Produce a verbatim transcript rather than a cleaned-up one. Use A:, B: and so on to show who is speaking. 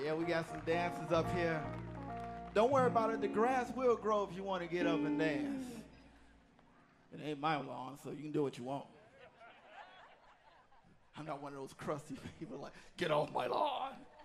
A: Yeah, we got some dancers up here. Don't worry about it. The grass will grow if you want to get up and dance. It ain't my lawn, so you can do what you want. I'm not one of those crusty people like, get off my lawn.